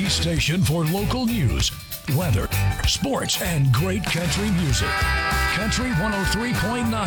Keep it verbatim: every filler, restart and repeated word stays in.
The station for local news, weather, sports, and great country music. Country one oh three point nine.